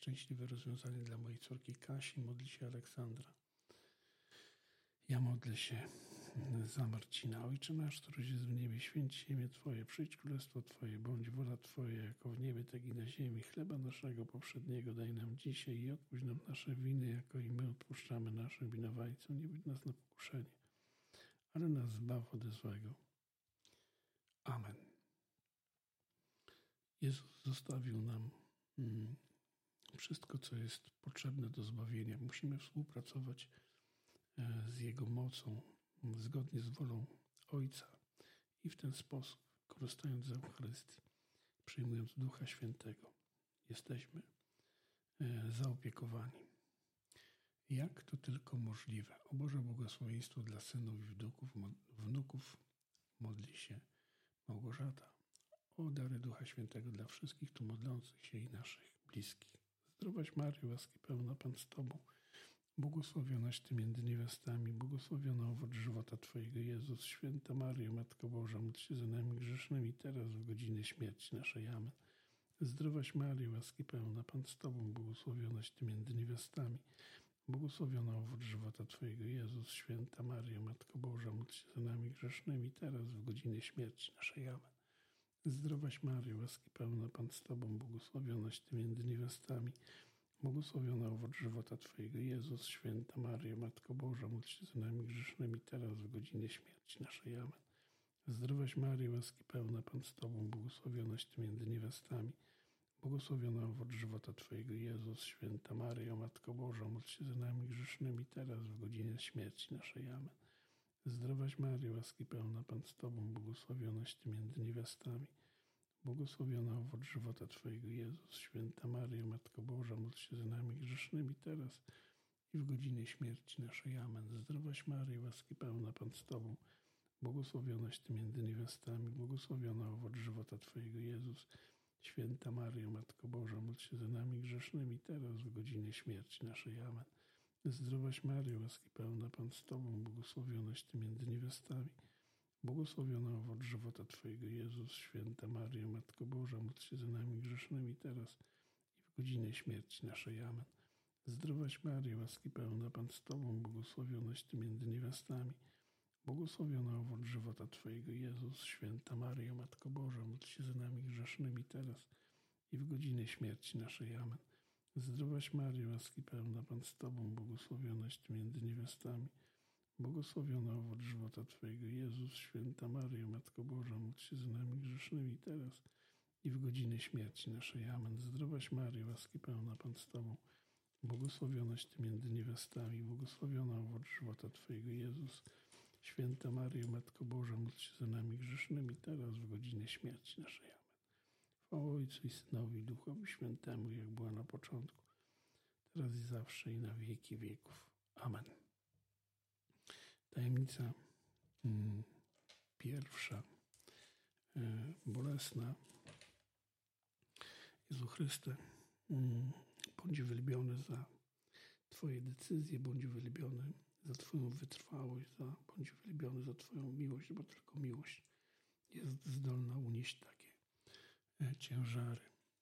szczęśliwe rozwiązanie dla mojej córki Kasi. Modli się Aleksandra. Ja modlę się za Marcina. Ojcze nasz, któryś jest w niebie, święć się imię Twoje, przyjdź królestwo Twoje, bądź wola Twoja, jako w niebie, tak i na ziemi. Chleba naszego powszedniego daj nam dzisiaj i odpuść nam nasze winy, jako i my odpuszczamy naszym winowajcom. Nie wódź nas na pokuszenie, ale nas zbaw ode złego. Amen. Jezus zostawił nam wszystko, co jest potrzebne do zbawienia. Musimy współpracować z Jego mocą, zgodnie z wolą Ojca i w ten sposób, korzystając z Eucharystii, przyjmując Ducha Świętego, jesteśmy zaopiekowani. Jak to tylko możliwe. O Boże błogosławieństwo dla synów i wnuków modli się Małgorzata. O dary Ducha Świętego dla wszystkich tu modlących się i naszych bliskich. Zdrowaś Maryjo, łaski pełna, Pan z Tobą, błogosławionaś Ty między niewiastami, błogosławiona owoc żywota Twojego, Jezus. Święta Maryjo, Matko Boża, módl się za nami grzesznymi, teraz w godzinie śmierci naszej. Amen. Zdrowaś Maryjo, łaski pełna, Pan z Tobą, błogosławionaś Ty między niewiastami, błogosławiona owoc żywota Twojego, Jezus. Święta Maryjo, Matko Boża, módl się za nami grzesznymi, teraz w godzinie śmierci naszej. Amen. Zdrowaś Maryjo, łaski pełna, Pan z Tobą, błogosławionaś Ty między niewiastami, błogosławiona owoc żywota Twojego, Jezus. Święta Maryjo, Matko Boża, módl się za nami grzesznymi, teraz w godzinie śmierci naszej. Amen. Zdrowaś Maryjo, łaski pełna, Pan z Tobą, błogosławionaś Ty między niewiastami, błogosławiona owoc żywota Twojego, Jezus. Święta Maryjo, Matko Boża, módl się za nami grzesznymi, teraz w godzinie śmierci naszej. Amen. Zdrowaś Maryjo, łaski pełna, Pan z Tobą, błogosławionaś Ty między niewiastami, błogosławiona owoc żywota Twojego, Jezus. Święta Maryjo, Matko Boża, módl się za nami grzesznymi, teraz i w godzinie śmierci naszej. Amen. Zdrowaś Maryjo, łaski pełna, Pan z Tobą, błogosławionaś Ty między niewiastami, błogosławiona owoc żywota Twojego, Jezus. Święta Maryjo, Matko Boża, módl się za nami grzesznymi, teraz w godzinie śmierci naszej. Amen. Zdrowaś Maryjo, łaski pełna, Pan z Tobą, błogosławionaś Ty między niewiastami, błogosławiona owoc żywota Twojego, Jezus. Święta Maryjo, Matko Boża, módl się za nami grzesznymi, teraz i w godzinie śmierci naszej. Amen. Zdrowaś Maryjo, łaski pełna, Pan z Tobą, błogosławionaś Ty między niewiastami, błogosławiona owoc żywota Twojego, Jezus. Święta Maryjo, Matko Boża, módl się za nami grzesznymi, teraz i w godzinie śmierci naszej. Amen. Zdrowaś Maryjo, łaski pełna, Pan z Tobą, błogosławionaś Ty między niewiastami, błogosławiona owoc żywota Twojego, Jezus. Święta Maryjo, Matko Boża, módl się za nami grzesznymi, teraz i w godzinie śmierci naszej. Amen. Zdrowaś Maryjo, łaski pełna, Pan z Tobą, błogosławionaś Ty między niewiastami, błogosławiona owoc żywota Twojego, Jezus. Święta Maryjo, Matko Boża, módl się za nami grzesznymi, teraz w godzinie śmierci naszej. Amen. Chwała Ojcu i Synowi, i Duchowi Świętemu, jak była na początku, teraz i zawsze, i na wieki wieków. Amen. Tajemnica pierwsza, bolesna. Jezu Chryste, bądź uwielbiony za Twoje decyzje, bądź uwielbiony za Twoją wytrwałość, bądź uwielbiony za Twoją miłość, bo tylko miłość jest zdolna unieść takie ciężary.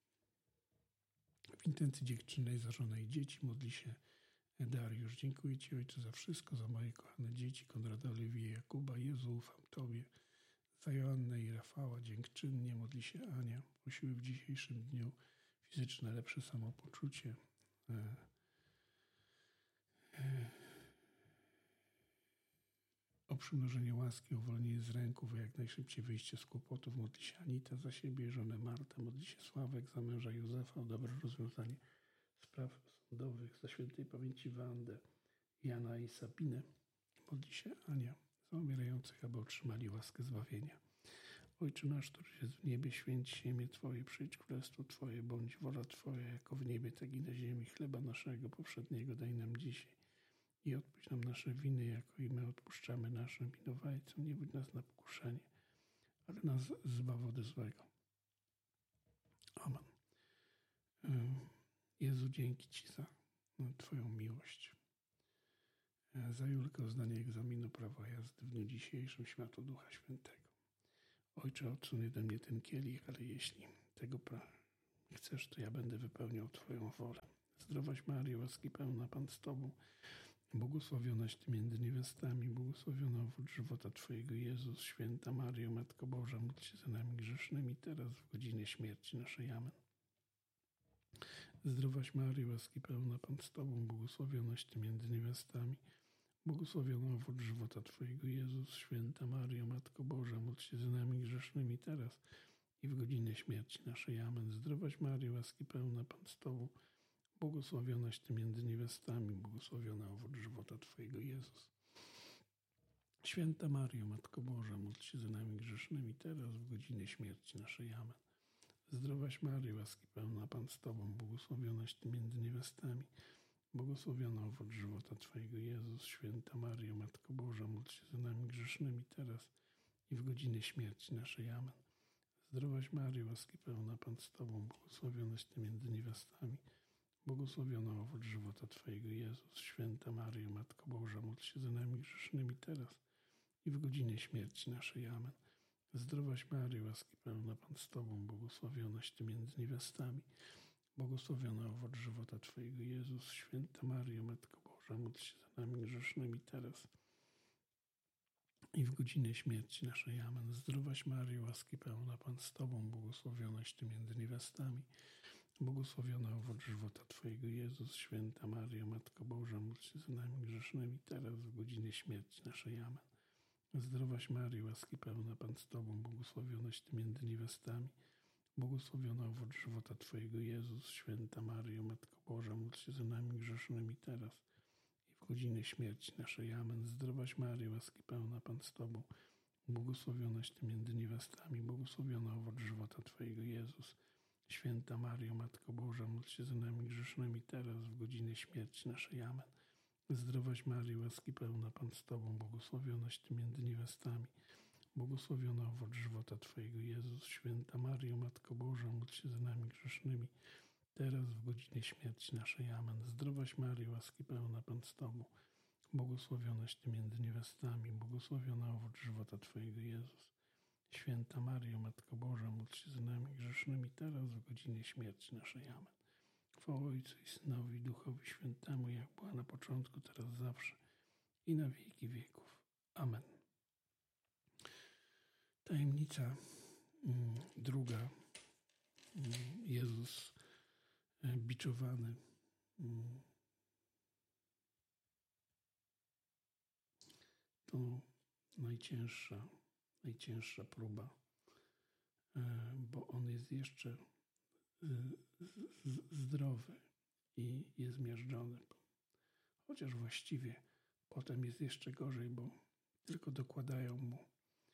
W intencji dziękczynnej za żonę i dzieci modli się Dariusz. Dziękuję Ci, Ojcze, za wszystko, za moje kochane dzieci, Konrada, Oliwię, Jakuba. Jezu, ufam Tobie. Za Joannę i Rafała dziękczynnie modli się Ania. O siły w dzisiejszym dniu, fizyczne, lepsze samopoczucie, o przymnożenie łaski, o uwolnienie z ręków, a jak najszybciej wyjście z kłopotów. Modli się Anita za siebie, żonę Martę. Modli się Sławek za męża Józefa, o dobre rozwiązanie spraw sądowych, za świętej pamięci Wandę, Jana i Sabinę. Modli się Ania za umierających, aby otrzymali łaskę zbawienia. Ojcze nasz, który jest w niebie, święć się imię Twoje, przyjdź królestwo Twoje, bądź wola Twoja, jako w niebie, tak i na ziemi. Chleba naszego powszedniego daj nam dzisiaj i odpuść nam nasze winy, jako i my odpuszczamy naszym winowajcom. Nie wódź nas na pokuszenie, ale nas zbaw ode złego. Amen. Jezu, dzięki Ci za Twoją miłość. Za Julkę o zdanie egzaminu prawa jazdy w dniu dzisiejszym, światło Ducha Świętego. Ojcze, odsuń ode mnie ten kielich, ale jeśli tego chcesz, to ja będę wypełniał Twoją wolę. Zdrowaś Maryjo, łaski pełna, Pan z Tobą, błogosławionaś Ty między niewiastami, błogosławiony owoc żywota Twojego, Jezus. Święta Maryjo, Matko Boża, módl się za nami grzesznymi, teraz w godzinie śmierci naszej. Amen. Zdrowaś Maryjo, łaski pełna, Pan z Tobą, błogosławionaś Ty między niewiastami, błogosławiony owoc żywota Twojego, Jezus. Święta Maryjo, Matko Boża, módl się za nami grzesznymi, teraz i w godzinę śmierci naszej. Amen. Zdrowaś Maryjo, łaski pełna, Pan z Tobą, błogosławionaś Ty między niewiastami, błogosławiony owoc żywota Twojego, Jezus. Święta Maryjo, Matko Boża, módl się za nami grzesznymi, teraz w godzinę śmierci naszej. Amen. Zdrowaś Maryjo, łaski pełna, Pan z Tobą, błogosławionaś Ty między niewiastami, błogosławiony owoc żywota Twojego, Jezus. Święta Maryjo, Matko Boża, módl się za nami grzesznymi, teraz i w godzinę śmierci naszej. Amen. Zdrowaś Maryjo, łaski pełna, Pan z Tobą, błogosławionaś Ty między niewiastami, błogosławiony owoc żywota Twojego, Jezus. Święta Maryjo, Matko Boża, módl się za nami grzesznymi, teraz i w godzinę śmierci naszej. Amen. Zdrowaś Maryjo, łaski pełna, Pan z Tobą, błogosławionaś Ty między niewiastami, błogosławiony owoc żywota Twojego, Jezus. Święta Maryjo, Matko Boża, módl się za nami grzesznymi, teraz i w godzinę śmierci naszej. Amen. Zdrowaś Maryjo, łaski pełna, Pan z Tobą, błogosławionaś Ty między niewiastami, błogosławiony owoc żywota Twojego, Jezus. Święta Maryjo, Matko Boża, módl się za nami grzesznymi, teraz w godzinę śmierci naszej. Amen. Zdrowaś Maryjo, łaski pełna, Pan z Tobą, błogosławionaś Ty między niewiastami, błogosławiony owoc żywota Twojego, Jezus. Święta Maryjo, Matko Boża, módl się za nami grzesznymi, teraz i w godzinę śmierci naszej. Amen. Zdrowaś Maryjo, łaski pełna, Pan z Tobą, błogosławionaś Ty między niewiastami, błogosławiony owoc żywota Twojego, Jezus. Święta Maryjo, Matko Boża, módl się za nami grzesznymi, teraz w godzinę śmierci naszej. Amen. Zdrowaś Maryjo, łaski pełna, Pan z Tobą, błogosławionaś Ty między niewiastami, błogosławiony owoc żywota Twojego, Jezus. Święta Maryjo, Matko Boża, módl się za nami grzesznymi, teraz w godzinę śmierci naszej. Amen. Zdrowaś Maryjo, łaski pełna, Pan z Tobą, błogosławionaś Ty między niewiastami, błogosławiony owoc żywota Twojego, Jezus. Święta Maryjo, Matko Boża, módl się za nami grzesznymi, teraz w godzinie śmierci naszej. Amen. Chwała Ojcu i Synowi i Duchowi Świętemu, jak była na początku, teraz zawsze i na wieki wieków. Amen. Tajemnica druga. Jezus biczowany. To najcięższa próba, bo On jest jeszcze zdrowy i jest miażdżony. Chociaż właściwie potem jest jeszcze gorzej, bo tylko dokładają Mu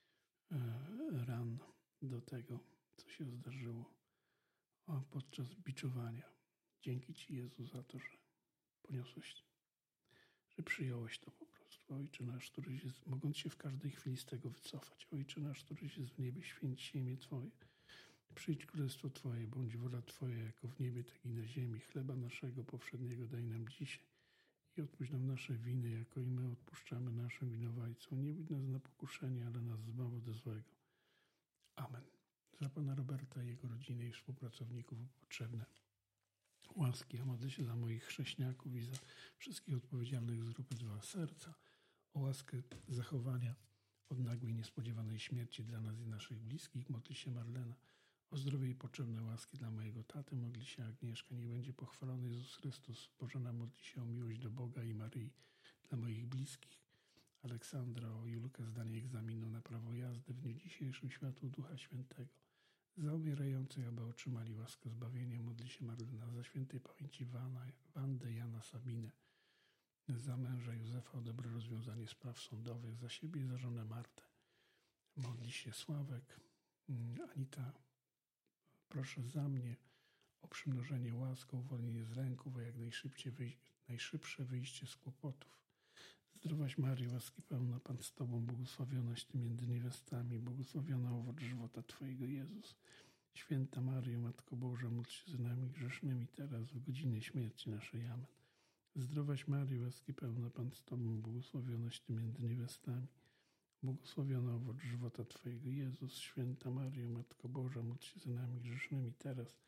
ran do tego, co się zdarzyło podczas biczowania. Dzięki Ci, Jezu, za to, że poniosłeś, że przyjąłeś to po prostu. Ojcze nasz, któryś jest, mogąc się w każdej chwili z tego wycofać. Ojcze nasz, któryś jest w niebie, święć się imię Twoje. Przyjdź królestwo Twoje, bądź wola Twoja, jako w niebie, tak i na ziemi. Chleba naszego powszedniego daj nam dzisiaj i odpuść nam nasze winy, jako i my odpuszczamy naszym winowajcom. Nie wódź nas na pokuszenie, ale nas zbaw ode złego. Amen. Za Pana Roberta, jego rodzinę i współpracowników potrzebne łaski. Ja modlę się za moich chrześniaków i za wszystkich odpowiedzialnych z grupy 2 serca o łaskę zachowania od nagłej, niespodziewanej śmierci dla nas i naszych bliskich. Modli się Marlena o zdrowie i potrzebne łaski dla mojego taty. Modli się Agnieszka. Niech będzie pochwalony Jezus Chrystus. Bożena modli się o miłość do Boga i Maryi dla moich bliskich. Aleksandra o Julkę zdanie egzaminu na prawo jazdy w dniu dzisiejszym, światło Ducha Świętego. Za umierających, aby otrzymali łaskę zbawienia. Modli się Marlena za świętej pamięci Wandę, Jana, Sabinę. Za męża Józefa o dobre rozwiązanie spraw sądowych. Za siebie i za żonę Martę. Modli się Sławek. Anita, proszę za mnie o przymnożenie łask, o uwolnienie z ręków, a jak najszybsze wyjście z kłopotów. Zdrowaś Maryjo, łaski pełna, Pan z Tobą, błogosławionaś Ty między niewiastami, błogosławiona owoc żywota Twojego, Jezus. Święta Maryjo, Matko Boża, módl się za nami grzesznymi, teraz w godzinie śmierci naszej. Amen. Zdrowaś Maryjo, łaski pełna, Pan z Tobą, błogosławionaś Ty między niewiastami, błogosławiona owoc żywota Twojego, Jezus. Święta Maryjo, Matko Boża, módl się za nami grzesznymi, teraz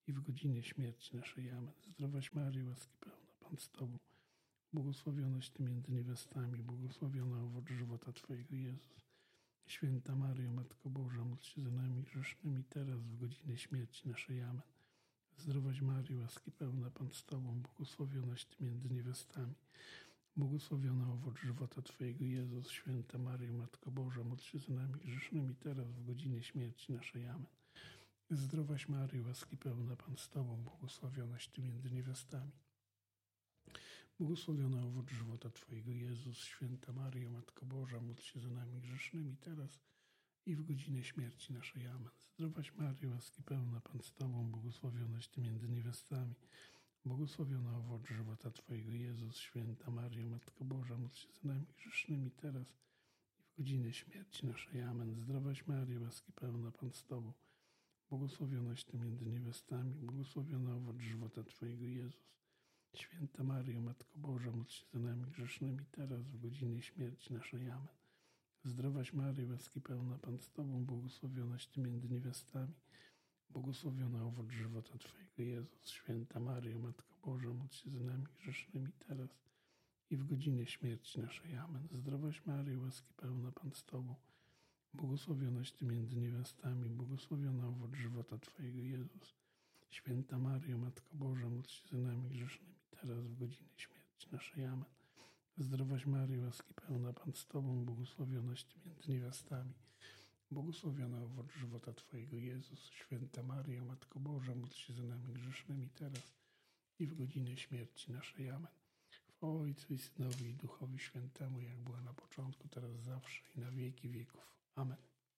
i w godzinę śmierci naszej. Amen. Zdrowaś Maryjo, łaski pełna, Pan z Tobą, błogosławionaś Ty między niewiastami, błogosławiony owoc żywota Twojego, Jezus. Święta Maryjo, Matko Boża, módl się za nami grzesznymi, teraz w godzinę śmierci naszej. Amen. Zdrowaś Maryjo, łaski pełna, Pan z Tobą, błogosławionaś Ty między niewiastami, błogosławiony owoc żywota Twojego, Jezus. Święta Maryjo, Matko Boża, módl się za nami grzesznymi, teraz w godzinę śmierci naszej. Amen. Zdrowaś Maryjo, łaski pełna, Pan z Tobą, błogosławionaś Ty między niewiastami, błogosławiony owoc żywota Twojego, Jezus. Święta Maryjo, Matko Boża, módl się za nami grzesznymi, teraz i w godzinę śmierci naszej. Amen. Zdrowaś Maryjo, łaski pełna, Pan z Tobą, błogosławionaś Ty między niewiastami, błogosławiony owoc żywota Twojego, Jezus. Święta Maryjo, Matko Boża, módl się za nami grzesznymi, teraz i w godzinę śmierci naszej. Amen. Zdrowaś Maryjo, łaski pełna, Pan z Tobą, błogosławionaś Ty między niewiastami, błogosławiony owoc żywota Twojego, Jezus. Święta Maryjo, Matko Boża, módl się za nami grzesznymi, teraz w godzinę śmierci naszej. Amen. Zdrowaś Maryjo, łaski pełna, Pan z Tobą, błogosławionaś Ty między niewiastami, błogosławiony owoc żywota Twojego, Jezus. Święta Maryjo, Matko Boża, módl się za nami grzesznymi, teraz i w godzinę śmierci naszej. Amen. Zdrowaś Maryjo, łaski pełna, Pan z Tobą, błogosławionaś Ty między niewiastami, błogosławiony owoc żywota Twojego, Jezus. Święta Maryjo, Matko Boża, módl się za nami grzesznymi, teraz w godzinę śmierci naszej. Amen. Zdrowaś Maryjo, łaski pełna, Pan z Tobą, błogosławionaś Ty między niewiastami, błogosławiony owoc żywota Twojego, Jezus. Święta Maryjo, Matko Boża, módl się za nami grzesznymi, teraz i w godzinę śmierci naszej. Amen. Chwała Ojcu i Synowi i Duchowi Świętemu, jak była na początku, teraz zawsze i na wieki wieków. Amen.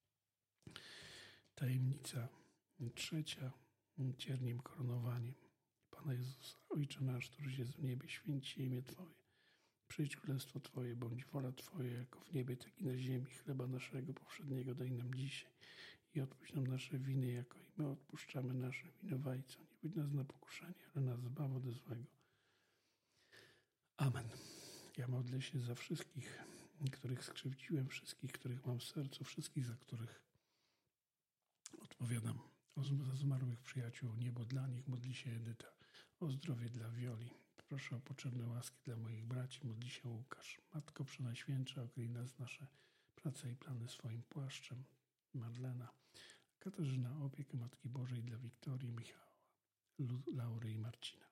Tajemnica trzecia, cierniem koronowaniem Pana Jezusa. Ojcze nasz, któryś jest w niebie, święć się imię Twoje. Przyjdź królestwo Twoje, bądź wola Twoja, jako w niebie, tak i na ziemi. Chleba naszego powszedniego daj nam dzisiaj i odpuść nam nasze winy, jako i my odpuszczamy naszym winowajcom. Nie wódź nas na pokuszenie, ale nas zbaw ode złego. Amen. Ja modlę się za wszystkich, których skrzywdziłem, wszystkich, których mam w sercu, wszystkich, za których odpowiadam. Za zmarłych przyjaciół, niebo dla nich, modli się Edyta. O zdrowie dla Wioli. Proszę o potrzebne łaski dla moich braci, modli się Łukasz. Matko Przenajświętsza, okryj nas nasze prace i plany swoim płaszczem. Marlena. Katarzyna, opiekę Matki Bożej dla Wiktorii, Michała, Laury i Marcina.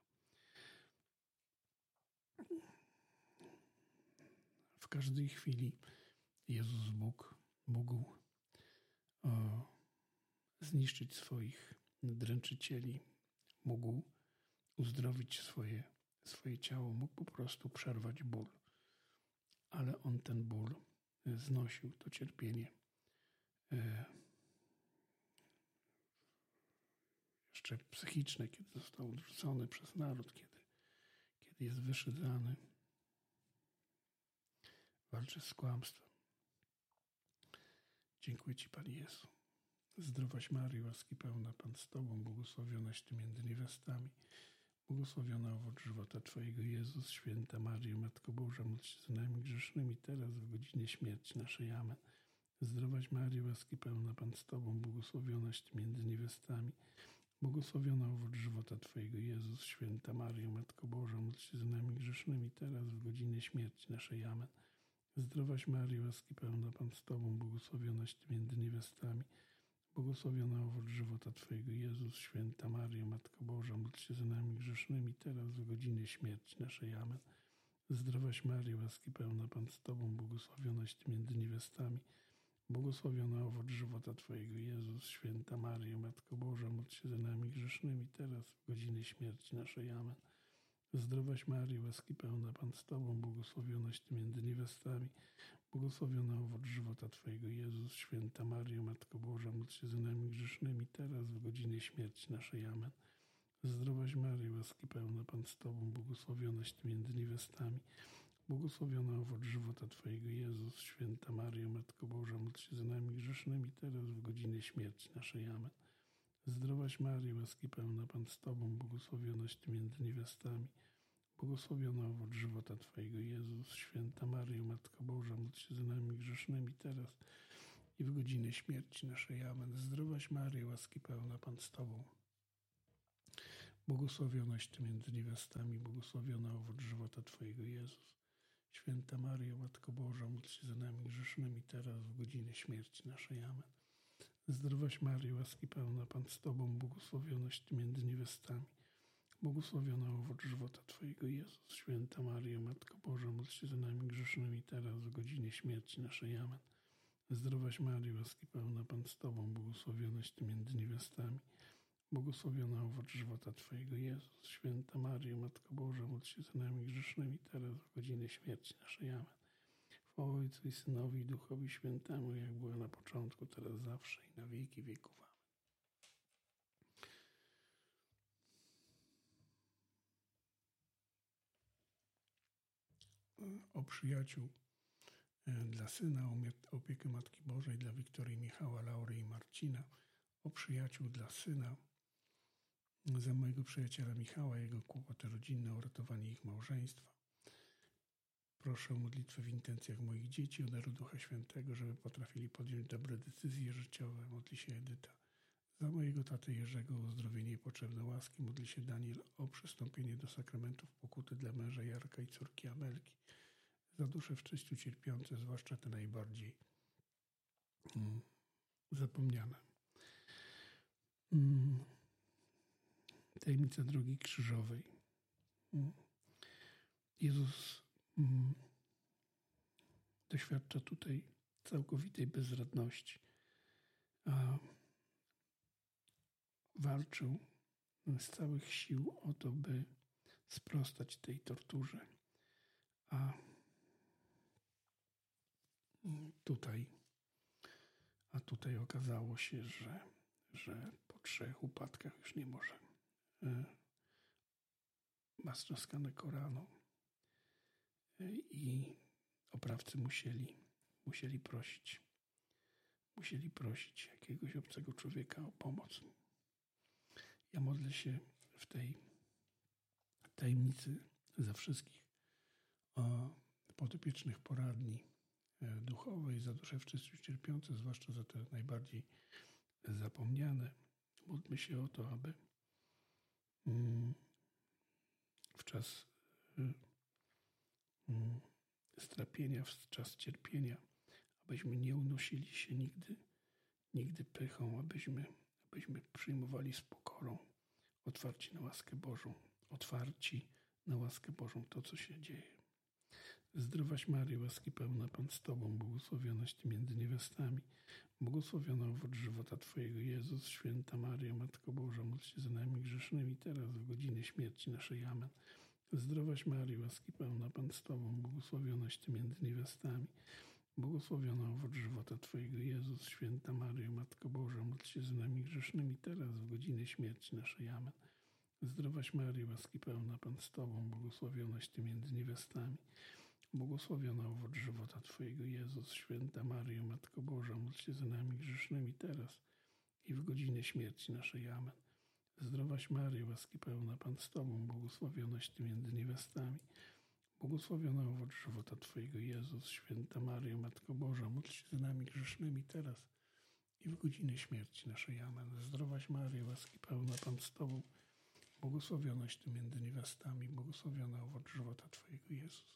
W każdej chwili Jezus Bóg mógł zniszczyć swoich dręczycieli, mógł uzdrowić swoje ciało, mógł po prostu przerwać ból. Ale On ten ból znosił, to cierpienie. Jeszcze psychiczne, kiedy został odrzucony przez naród, kiedy jest wyszydzany. Walczy z kłamstwem. Dziękuję Ci, Panie Jezu. Zdrowaś Maryjo, łaski pełna, Pan z Tobą, błogosławionaś Ty między niewiastami, błogosławiony owoc żywota Twojego, Jezus. Święta Maryjo, Matko Boża, módl się za nami grzesznymi, teraz w godzinie śmierci naszej. Amen. Zdrowaś Maryjo, łaski pełna, Pan z Tobą, błogosławionaś Ty między niewiastami, błogosławiony owoc żywota Twojego, Jezus. Święta Maryjo, Matko Boża, módl się za nami grzesznymi, teraz w godzinie śmierci naszej. Amen. Zdrowaś Maryjo, łaski pełna, Pan z Tobą, błogosławionaś Ty między niewiastami, błogosławiony owoc żywota Twojego, Jezus. Święta Maryjo, Matko Boża, módl się za nami grzesznymi, teraz w godzinie śmierci naszej. Amen. Zdrowaś Maryjo, łaski pełna, Pan z Tobą, błogosławionaś Ty między niewiastami, błogosławiony owoc żywota Twojego, Jezus. Święta Maryjo, Matko Boża, módl się za nami grzesznymi, teraz w godzinie śmierci naszej. Amen. Zdrowaś Maryjo, łaski pełna, Pan z Tobą, błogosławionaś Ty między niewiastami, błogosławiony owoc żywota Twojego, Jezus. Święta Maryjo, Matko Boża, módl się za nami grzesznymi, teraz w godzinie śmierci naszej. Amen. Zdrowaś Maryjo, łaski pełna, Pan z Tobą, błogosławionaś Ty między niewiastami, błogosławiony owoc żywota Twojego, Jezus. Święta Maryjo, Matko Boża, módl się za nami grzesznymi, teraz w godzinie śmierci naszej. Amen. Zdrowaś Maryjo, łaski pełna, Pan z Tobą, błogosławionaś Ty między niewiastami, błogosławiony owoc żywota Twojego, Jezus. Święta Maryjo, Matko Boża, módl się za nami grzesznymi, teraz i w godzinę śmierci naszej. Amen. Zdrowaś Maryjo, łaski pełna, Pan z Tobą, Błogosławionaś Ty między niewiastami, błogosławiony owoc żywota Twojego, Jezus. Święta Maryjo, Matko Boża, módl się za nami grzesznymi, teraz w godzinie śmierci naszej. Amen. Zdrowaś Maryjo, łaski pełna, Pan z Tobą, błogosławionaś Ty między niewiastami, błogosławiony owoc żywota Twojego, Jezus. Święta Maryjo, Matko Boża, módl się za nami grzesznymi, teraz w godzinie śmierci naszej. Amen. Zdrowaś Maryjo, łaski pełna, Pan z Tobą, błogosławionaś Ty między niewiastami, błogosławiony owoc żywota Twojego, Jezus. Święta Maryjo, Matko Boża, módl się za nami grzesznymi, teraz w godzinie śmierci naszej. Amen. Chwała Ojcu i Synowi i Duchowi Świętemu, jak była na początku, teraz zawsze i na wieki wieków. Amen. O przyjaciół dla syna, o opiekę Matki Bożej dla Wiktorii, Michała, Laury i Marcina. O przyjaciół dla syna, za mojego przyjaciela Michała, jego kłopoty rodzinne, o ratowanie ich małżeństwa. Proszę o modlitwę w intencjach moich dzieci, o dar Ducha Świętego, żeby potrafili podjąć dobre decyzje życiowe. Modli się Edyta. Za mojego tatę Jerzego, o uzdrowienie i potrzebne łaski. Modli się Daniel o przystąpienie do sakramentów pokuty dla męża Jarka i córki Amelki. Za dusze w czyściu cierpiące, zwłaszcza te najbardziej zapomniane. Tajemnica drogi krzyżowej. Jezus doświadcza tutaj całkowitej bezradności, a walczył z całych sił o to, by sprostać tej torturze. A tutaj okazało się, że po 3 upadkach już nie może. Ma strzaskane kolano i oprawcy musieli prosić jakiegoś obcego człowieka o pomoc. Ja modlę się w tej tajemnicy za wszystkich podopiecznych poradni duchowej, za dusze w czyściu cierpiące, zwłaszcza za te najbardziej zapomniane. Módlmy się o to, aby w czas strapienia, w czas cierpienia, abyśmy nie unosili się nigdy pychą, abyśmy przyjmowali z pokorą, otwarci na łaskę Bożą to, co się dzieje. Zdrowaś Maryjo, łaski pełna, Pan z Tobą, błogosławionaś Ty między niewiastami, błogosławiony owoc żywota Twojego, Jezus. Święta Maryjo, Matko Boża, módl się za nami grzesznymi, teraz w godzinie śmierci naszej. Amen. Zdrowaś Maryjo, łaski pełna, Pan z Tobą, błogosławionaś Ty między niewiastami, błogosławiony owoc żywota Twojego, Jezus. Święta Maryjo, Matko Boża, módl się za nami grzesznymi, teraz w godzinie śmierci naszej. Amen. Zdrowaś Maryjo, łaski pełna, Pan z Tobą, błogosławionaś Ty między niewiastami, błogosławiony owoc żywota Twojego, Jezus. Święta Maryjo, Matko Boża, módl się za nami grzesznymi, teraz i w godzinie śmierci naszej. Amen. Zdrowaś Maryjo, łaski pełna, Pan z Tobą, błogosławionaś Ty między niewiastami, błogosławiony owoc żywota Twojego, Jezus. Święta Maryjo, Matko Boża, módl się za nami grzesznymi, teraz i w godzinę śmierci naszej. Amen. Zdrowaś Maryjo, łaski pełna, Pan z Tobą, błogosławionaś Ty między niewiastami, błogosławiony owoc żywota Twojego, Jezus.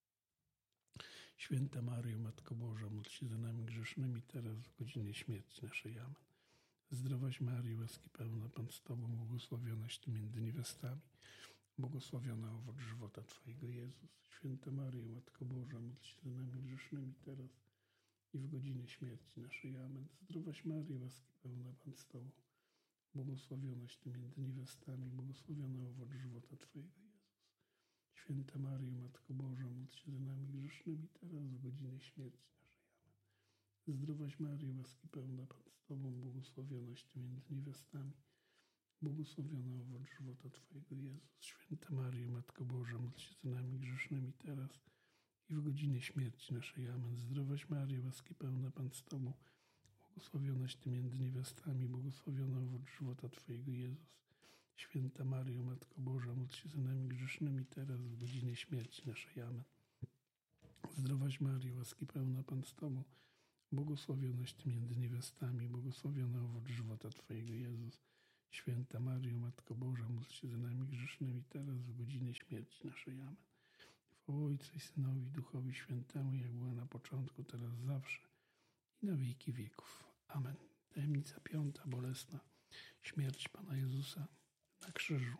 Święta Maryjo, Matko Boża, módl się za nami grzesznymi, teraz w godzinie śmierci naszej. Amen. Zdrowaś Maryjo, łaski pełna, Pan z Tobą, błogosławionaś Ty między niewiastami, błogosławiony owoc żywota Twojego, Jezus. Święta Maryjo, Matko Boża, módl się za nami grzesznymi, teraz i w godzinie śmierci naszej. Amen. Zdrowaś Maryjo, łaski pełna, Pan z Tobą, błogosławionaś Ty między niewiastami, błogosławiony owoc żywota Twojego, Jezus. Święta Maryjo, Matko Boża, módl się za nami grzesznymi, teraz w godzinie śmierci naszej. Amen. Zdrowaś Maryjo, łaski pełna, Pan z Tobą, błogosławionaś Ty między niewiastami, błogosławiony owoc żywota Twojego, Jezus. Święta Maryjo, Matko Boża, módl się za nami grzesznymi, teraz i w godzinie śmierci naszej. Amen. Zdrowaś Maryjo, łaski pełna, Pan z Tobą, błogosławionaś Ty między niewiastami, błogosławiony owoc żywota Twojego, Jezus. Święta Maryjo, Matko Boża, módl się za nami grzesznymi, teraz w godzinie śmierci naszej. Amen. Zdrowaś Maryjo, łaski pełna, Pan z Tobą, błogosławionaś Ty między niewiastami, błogosławiony owoc żywota Twojego, Jezus. Święta Maryjo, Matko Boża, módl się za nami grzesznymi, teraz w godzinę śmierci naszej. Amen. Chwała Ojcu i Synowi, Duchowi Świętemu, jak była na początku, teraz zawsze i na wieki wieków. Amen. Tajemnica piąta, bolesna. Śmierć Pana Jezusa na krzyżu.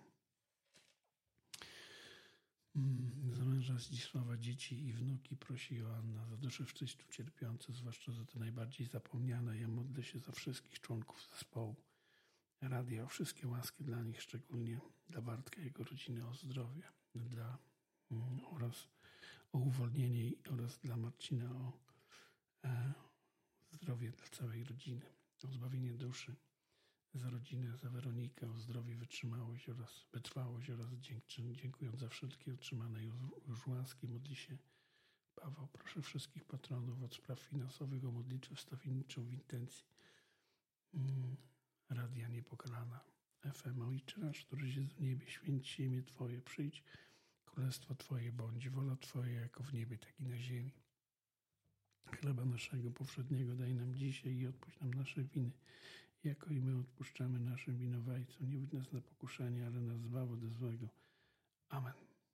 Za męża Zdzisława, dzieci i wnuki prosi Joanna, za dusze wszyscy tu cierpiące, zwłaszcza za te najbardziej zapomniane. Ja modlę się za wszystkich członków zespołu radia, o wszystkie łaski dla nich, szczególnie dla Bartka i jego rodziny, o zdrowie, oraz o uwolnienie oraz dla Marcina o zdrowie dla całej rodziny, o zbawienie duszy, za rodzinę, za Weronikę, o zdrowie, wytrzymałość oraz wytrwałość oraz dziękując za wszystkie otrzymane już łaski, modli się Paweł. Proszę wszystkich patronów od spraw finansowych o modlitwę wstawienniczą w intencji Radia Niepokalana FM. Ojcze nasz, któryś jest w niebie, święć się imię Twoje, przyjdź królestwo Twoje, bądź wola Twoja jako w niebie, tak i na ziemi. Chleba naszego powszedniego daj nam dzisiaj i odpuść nam nasze winy, jako i my odpuszczamy naszym winowajcom. Nie wódź nas na pokuszenie, ale nas zbaw ode złego. Amen.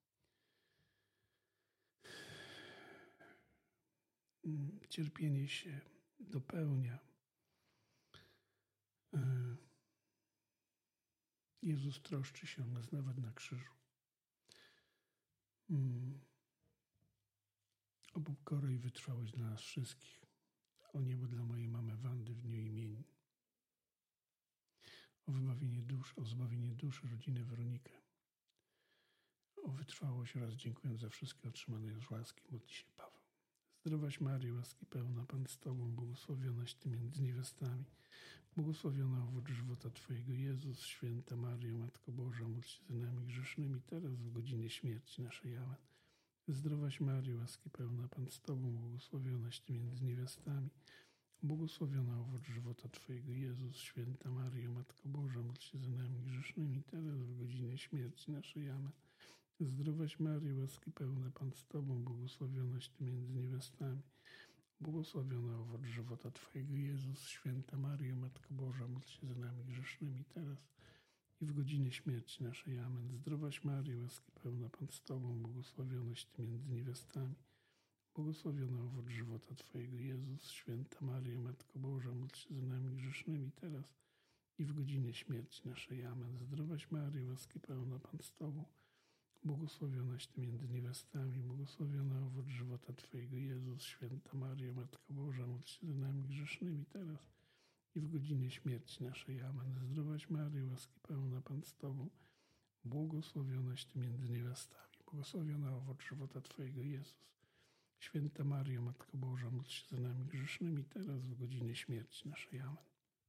Cierpienie się dopełnia. Jezus troszczy się o nas nawet na krzyżu. O pokorę i wytrwałość dla nas wszystkich. O niebo dla mojej mamy Wandy w dniu imienin. O wybawienie dusz, o zbawienie duszy rodziny Weronikę. O wytrwałość oraz dziękując za wszystkie otrzymane już łaski, modli się Paweł. Zdrowaś Maryjo, łaski pełna, Pan z Tobą, błogosławionaś Ty między niewiastami. Błogosławiona owoc żywota Twojego, Jezus. Święta Maryjo, Matko Boża, módl się za nami grzesznymi, teraz w godzinie śmierci naszej. Amen. Zdrowaś Maryjo, łaski pełna, Pan z Tobą, błogosławionaś Ty między niewiastami. Błogosławiona owoc żywota Twojego, Jezus. Święta Maryjo, Matko Boża, módl się za nami grzesznymi, teraz w godzinie śmierci naszej. Amen. Zdrowaś Maryjo, łaski pełna, Pan z Tobą, błogosławionaś Ty między niewiastami. Błogosławiona owoc żywota Twojego, Jezus. Święta Maryjo, Matko Boża, módl się za nami grzesznymi, teraz i w godzinie śmierci naszej. Amen. Zdrowaś Maryjo, łaski pełna, Pan z Tobą, błogosławionaś Ty między niewiastami. Błogosławiona owoc żywota Twojego, Jezus. Święta Maryjo, Matko Boża, módl się za nami grzesznymi, teraz i w godzinie śmierci naszej. Amen. Zdrowaś Maryjo, łaski pełna, Pan z Tobą, błogosławionaś Ty między niewiastami, błogosławiona owoc żywota Twojego, Jezus. Święta Maryjo, Matko Boża, módl się za nami grzesznymi, teraz i w godzinie śmierci naszej. Amen. Zdrowaś Maryjo, łaski pełna, Pan z Tobą, błogosławionaś Ty między niewiastami, błogosławiona owoc żywota Twojego, Jezus. Święta Maryjo, Matko Boża, módl się za nami grzesznymi, teraz w godzinie śmierci naszej. Amen.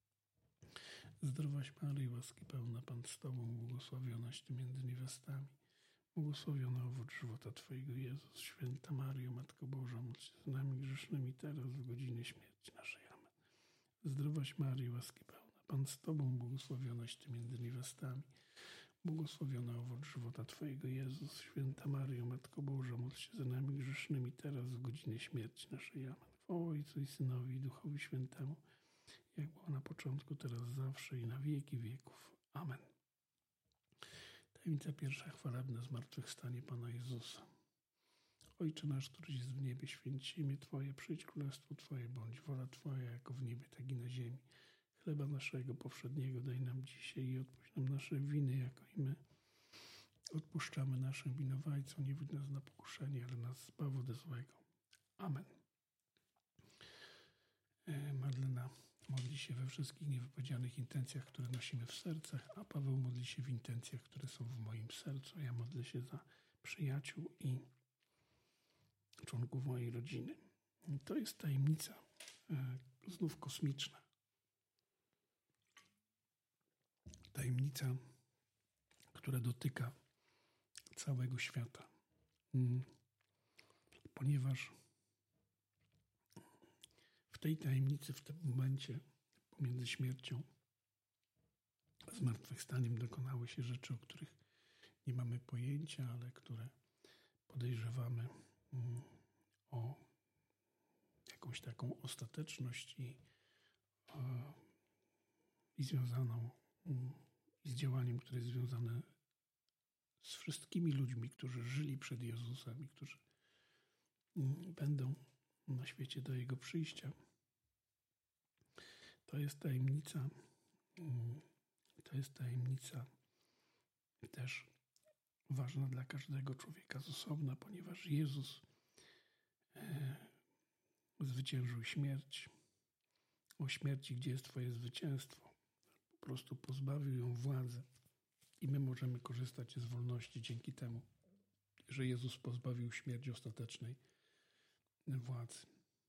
Zdrowaś Maryjo, łaski pełna, Pan z Tobą, błogosławionaś Ty między niewiastami. Błogosławiona owoc żywota Twojego, Jezus. Święta Maryjo, Matko Boża, módl się za nami grzesznymi, teraz w godzinie śmierci naszej. Amen. Zdrowaś Maryjo, łaski pełna, Pan z Tobą, błogosławionaś Ty między niewiastami. Błogosławiona owoc żywota Twojego, Jezus. Święta Maryjo, Matko Boża, módl się za nami grzesznymi, teraz w godzinie śmierci naszej. Amen. Chwała Ojcu i Synowi i Duchowi Świętemu, jak było na początku, teraz zawsze i na wieki wieków. Amen. Tajemnica pierwsza, chwalebne zmartwychwstanie Pana Jezusa. Ojcze nasz, któryś jest w niebie, święć się imię Twoje, przyjdź królestwo Twoje, bądź wola Twoja, jako w niebie, tak i na ziemi. Chleba naszego powszedniego daj nam dzisiaj i odpuść nam nasze winy, jako i my odpuszczamy naszym winowajcom. Nie wódź nas na pokuszenie, ale nas zbaw ode złego. Amen. Madlena modli się we wszystkich niewypowiedzianych intencjach, które nosimy w sercach, a Paweł modli się w intencjach, które są w moim sercu. Ja modlę się za przyjaciół i członków mojej rodziny. To jest tajemnica znów kosmiczna. Tajemnica, która dotyka całego świata. Ponieważ w tej tajemnicy, w tym momencie pomiędzy śmiercią a zmartwychwstaniem dokonały się rzeczy, o których nie mamy pojęcia, ale które podejrzewamy o jakąś taką ostateczność i związaną i z działaniem, które jest związane z wszystkimi ludźmi, którzy żyli przed Jezusem i którzy będą na świecie do Jego przyjścia. To jest tajemnica też ważna dla każdego człowieka z osobna, ponieważ Jezus zwyciężył śmierć. O śmierci, gdzie jest Twoje zwycięstwo? Po prostu pozbawił ją władzy i my możemy korzystać z wolności dzięki temu, że Jezus pozbawił śmierci ostatecznej władzy.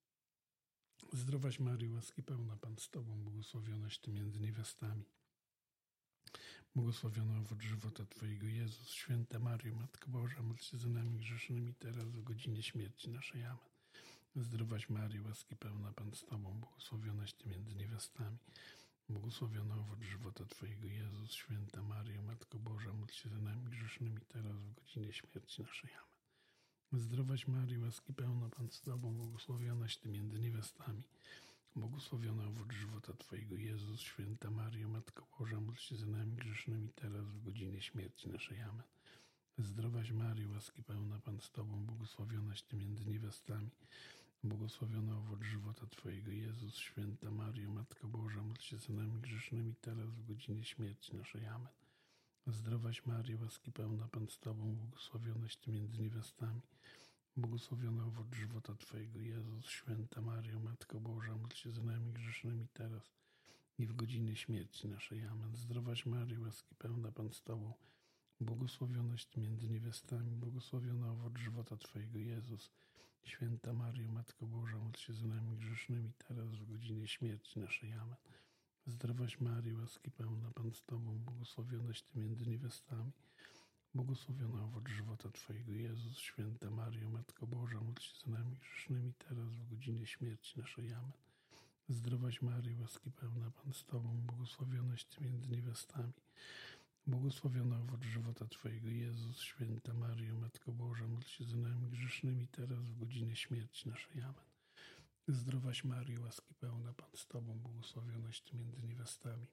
Zdrowaś Maryjo, łaski pełna, Pan z Tobą, błogosławionaś Ty między niewiastami. Błogosławiony owoc żywota Twojego, Jezus. Święta Maryjo, Matko Boża, módl się za nami grzesznymi, teraz w godzinie śmierci naszej. Amen. Zdrowaś Maryjo, łaski pełna, Pan z Tobą, błogosławionaś Ty między niewiastami. Błogosławiony owoc żywota Twojego, Jezus. Święta Maryjo, Matko Boża, módl się za nami grzesznymi, teraz w godzinie śmierci naszej. Amen. Zdrowaś Maryjo, łaski pełna, Pan z Tobą, błogosławionaś Ty między niewiastami. Błogosławiony owoc żywota Twojego, Jezus. Święta Maryjo, Matko Boża, módl się za nami grzesznymi, teraz w godzinie śmierci naszej. Amen. Zdrowaś Maryjo, łaski pełna, Pan z Tobą, błogosławionaś Ty między niewiastami. Błogosławiony owoc żywota Twojego, Jezus. Święta Maryjo, Matko Boża, módl się za nami grzesznymi, teraz w godzinie śmierci naszej. Amen. Zdrowaś Maryjo, łaski pełna, Pan z Tobą, błogosławionaś Ty między niewiastami. Błogosławiony owoc żywota Twojego, Jezus. Święta Maryjo, Matko Boża, módl się za nami grzesznymi, teraz i w godzinie śmierci naszej. Amen. Zdrowaś Maryjo, łaski pełna, Pan z Tobą, błogosławionaś Ty między niewiastami. Błogosławiony owoc żywota Twojego, Jezus. Święta Maryjo, Matko Boża, módl się za nami grzesznymi, teraz w godzinie śmierci naszej. Amen. Zdrowaś Maryjo, łaski pełna, Pan z Tobą, błogosławionaś Ty między niewiastami. Błogosławiony owoc żywota Twojego, Jezus. Święta Maryjo, Matko Boża, módl się za nami grzesznymi, teraz w godzinie śmierci naszej. Amen. Zdrowaś Maryjo, łaski pełna, Pan z Tobą, błogosławionaś Ty między niewiastami. Błogosławiony owoc żywota Twojego, Jezus. Święta Maryjo, Matko Boża, módl się za nami grzesznymi, teraz w godzinie śmierci naszej. Amen. Zdrowaś Maryjo, łaski pełna, Pan z Tobą, błogosławionaś Ty między niewiastami.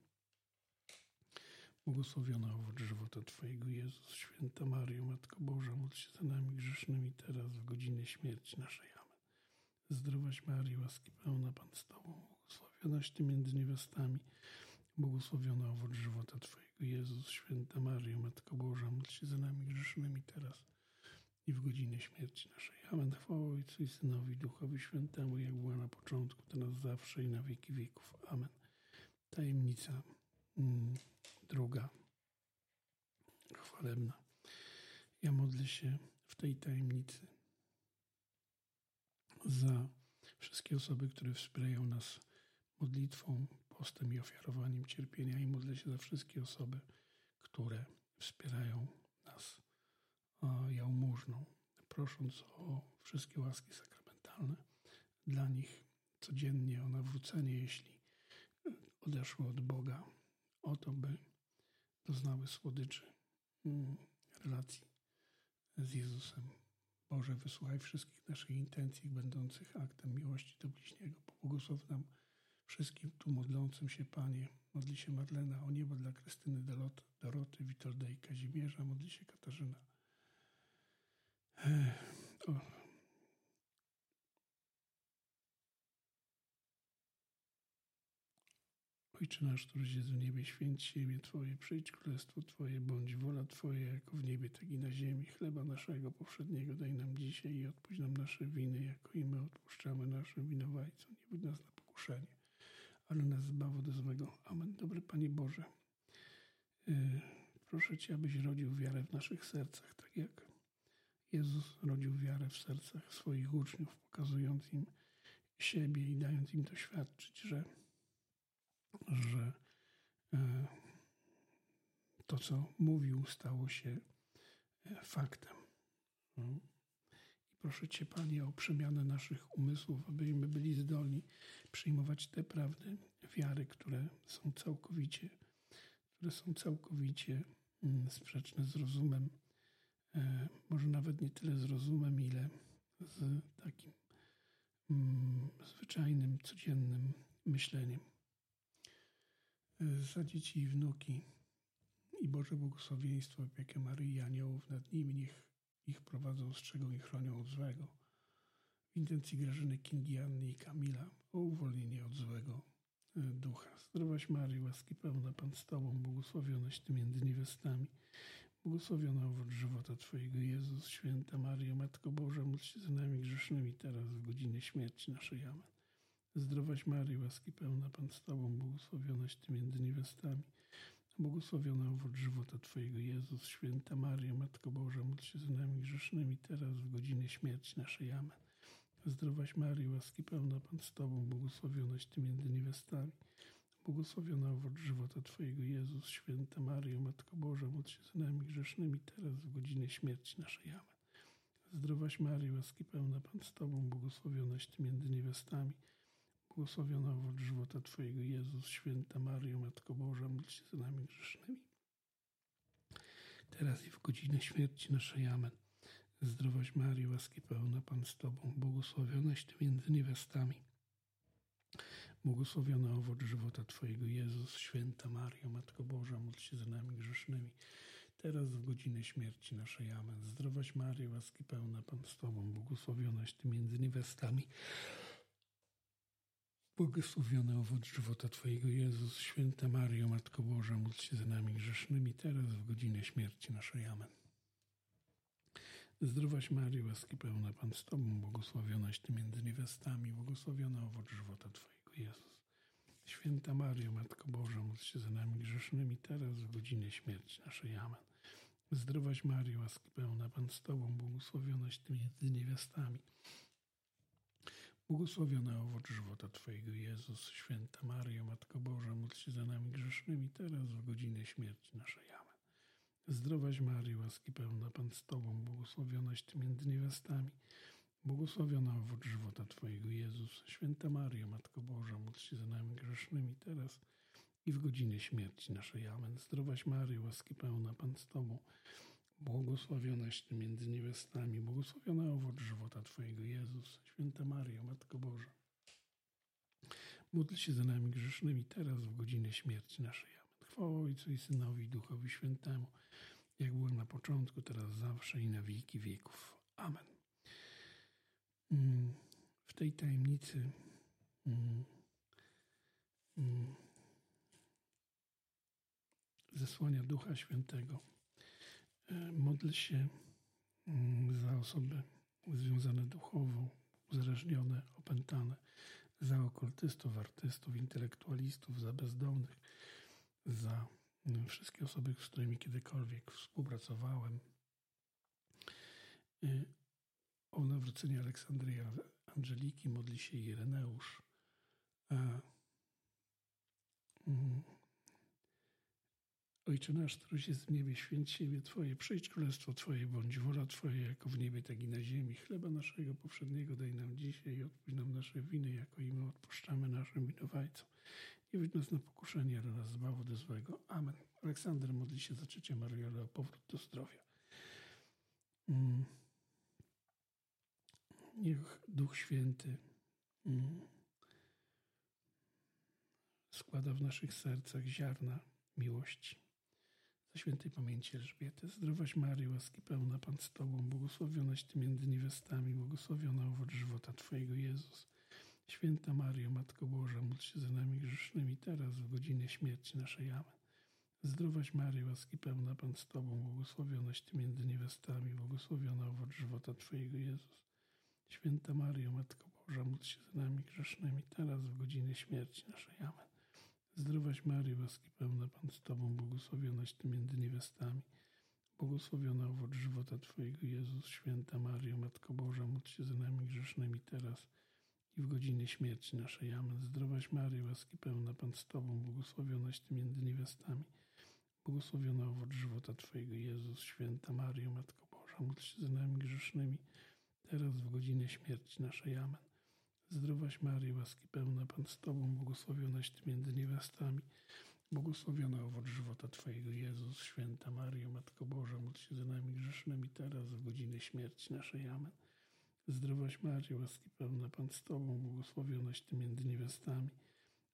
Błogosławiony owoc żywota Twojego, Jezus. Święta Maryjo, Matko Boża, módl się za nami grzesznymi, teraz w godzinie śmierci naszej. Amen. Zdrowaś Maryjo, łaski pełna, Pan z Tobą, błogosławionaś Ty między niewiastami. Błogosławiony owoc żywota Twojego, Jezus. Święta Maryjo, Matko Boża, módl się za nami grzesznymi, teraz i w godzinie śmierci naszej. Amen. Chwała Ojcu i Synowi, Duchowi Świętemu, jak była na początku, teraz zawsze i na wieki wieków. Amen. Tajemnica druga, chwalebna. Ja modlę się w tej tajemnicy za wszystkie osoby, które wspierają nas modlitwą, postem i ofiarowaniem cierpienia, i modlę się za wszystkie osoby, które wspierają nas jałmużną, prosząc o wszystkie łaski sakramentalne dla nich codziennie, o nawrócenie, jeśli odeszły od Boga, o to, by doznały słodyczy relacji z Jezusem. Boże, wysłuchaj wszystkich naszych intencji będących aktem miłości do bliźniego. Pobłogosław nam wszystkim tu modlącym się, Panie. Modli się Marlena, o niebo dla Krystyny, Doroty, Witolda i Kazimierza. Modli się Katarzyna. Ojcze nasz, któryś jest w niebie, święć się imię Twoje, przyjdź królestwo Twoje, bądź wola Twoja, jako w niebie, tak i na ziemi. Chleba naszego powszedniego daj nam dzisiaj i odpuść nam nasze winy, jako i my odpuszczamy naszym winowajcom. Nie wódź nas na pokuszenie, ale nas zbaw od złego. Amen. Dobry Panie Boże, proszę Cię, abyś rodził wiarę w naszych sercach, tak jak Jezus rodził wiarę w sercach swoich uczniów, pokazując im siebie i dając im doświadczyć, że to, co mówił, stało się faktem. I proszę Cię, Panie, o przemianę naszych umysłów, abyśmy byli zdolni przyjmować te prawdy wiary, które są całkowicie sprzeczne z rozumem, może nawet nie tyle z rozumem, ile z takim zwyczajnym, codziennym myśleniem. Za dzieci i wnuki I Boże błogosławieństwo, opiekę Maryi i aniołów nad nimi, niech ich prowadzą, strzegą i chronią od złego. W intencji Grażyny, Kingi, Anny i Kamila o uwolnienie od złego ducha. Zdrowaś Maryjo, łaski pełna, Pan z Tobą, błogosławionaś Ty między niewiastami. Błogosławiona owoc żywota Twojego, Jezus. Święta Maryjo, Matko Boża, módl się za nami grzesznymi, teraz w godzinie śmierci naszej. Amen. Zdrowaś Maryjo, łaski pełna, Pan z Tobą, błogosławionaś Ty między niewiastami. Błogosławiona owoc żywota Twojego, Jezus. Święta Maryjo, Matko Boża, módl się za nami grzesznymi, teraz w godzinie śmierci naszej. Amen. Zdrowaś Maryjo, łaski pełna, Pan z Tobą, błogosławionaś Ty między niewiastami. Błogosławiona owoc żywota Twojego, Jezus. Święta Maryjo, Matko Boża, módl się za nami grzesznymi, teraz w godzinie śmierci naszej. Amen. Zdrowaś Maryjo, łaski pełna, Pan z Tobą, błogosławionaś Ty między niewiastami. Błogosławiona owoc żywota Twojego, Jezus. Święta Maryjo, Matko Boża, módl się za nami grzesznymi, teraz i w godzinę śmierci naszej. Amen. Zdrowaś Maryjo, łaski pełna, Pan z Tobą, błogosławionaś Ty między niewiastami. Błogosławiona owoc żywota Twojego, Jezus. Święta Maryjo, Matko Boża, módl się za nami grzesznymi, teraz w godzinę śmierci naszej. Amen. Zdrowaś Maryjo, łaski pełna, Pan z Tobą, błogosławionaś Ty między niewiastami. Błogosławiony owoc żywota Twojego, Jezus. Święta Maryjo, Matko Boża, módl się za nami grzesznymi, teraz w godzinę śmierci naszej. Amen. Zdrowaś Maryjo, łaski pełna, Pan z Tobą, błogosławionaś Ty między niewiastami, błogosławiony owoc żywota Twojego, Jezus. Święta Maryjo, Matko Boża, módl się za nami grzesznymi, teraz w godzinę śmierci naszej. Amen. Zdrowaś Maryjo, łaski pełna, Pan z Tobą, błogosławionaś Ty między niewiastami. Błogosławiony owoc żywota Twojego, Jezus. Święta Maryjo, Matko Boża, módl się za nami grzesznymi, teraz w godzinę śmierci naszej. Amen. Zdrowaś Maryjo, łaski pełna, Pan z Tobą, błogosławionaś Ty między niewiastami. Błogosławiona owoc żywota Twojego, Jezus. Święta Maryjo, Matko Boża, módl się za nami grzesznymi, teraz i w godzinę śmierci naszej. Amen. Zdrowaś Maryjo, łaski pełna, Pan z Tobą, błogosławionaś Ty między niewiastami. Błogosławiona owoc żywota Twojego, Jezus. Święta Maryjo, Matko Boża, módl się za nami grzesznymi, teraz w godzinę śmierci naszej. Amen. Chwała Ojcu i Synowi i Duchowi Świętemu, jak było na początku, teraz zawsze i na wieki wieków. Amen. W tej tajemnicy zesłania Ducha Świętego modlę się za osoby związane duchowo, uzależnione, opętane, za okultystów, artystów, intelektualistów, za bezdomnych, za wszystkie osoby, z którymi kiedykolwiek współpracowałem, o nawrócenie Aleksandry Angeliki modli się Ireneusz. Ojcze nasz, któryś jest w niebie, święć się imię Twoje, przyjdź królestwo Twoje, bądź wola Twoja, jako w niebie, tak i na ziemi. Chleba naszego powszedniego daj nam dzisiaj i odpuść nam nasze winy, jako i my odpuszczamy naszym winowajcom. Nie wódź nas na pokuszenie, ale nas zbaw ode złego. Amen. Aleksander modli się za ciocię Mariolę o powrót do zdrowia. Niech Duch Święty składa w naszych sercach ziarna miłości. Za świętej pamięci Elżbiety. Zdrowaś Maryjo, łaski pełna, Pan z Tobą, błogosławionaś Ty między niewiastami, błogosławiona owoc żywota Twojego, Jezus. Święta Maryjo, Matko Boża, módl się za nami grzesznymi, teraz w godzinę śmierci naszej. Amen. Zdrowaś Maryjo, łaski pełna, Pan z Tobą, błogosławionaś Ty między niewiastami, błogosławiona owoc żywota Twojego, Jezus. Święta Maryjo, Matko Boża, módl się za nami grzesznymi, teraz w godzinę śmierci naszej. Amen. Zdrowaś Maryjo, łaski pełna, Pan z Tobą, błogosławionaś Ty między niewiastami, błogosławiona owoc żywota Twojego, Jezus. Święta Maryjo, Matko Boża, módl się za nami grzesznymi, teraz i w godzinę śmierci naszej. Amen. Zdrowaś Maryjo, łaski pełna, Pan z Tobą, błogosławionaś Ty między niewiastami, błogosławiona owoc żywota Twojego, Jezus. Święta Maryjo, Matko Boża, módl się za nami grzesznymi, teraz w godzinę śmierci naszej. Amen. Zdrowaś Maryjo, łaski pełna, Pan z Tobą, błogosławionaś Ty między niewiastami, błogosławiona owoc żywota Twojego, Jezus. Święta Maryjo, Matko Boża, módl się za nami grzesznymi, teraz w godzinę śmierci naszej. Amen. Zdrowaś Maryjo, łaski pełna, Pan z Tobą, błogosławionaś Ty między niewiastami,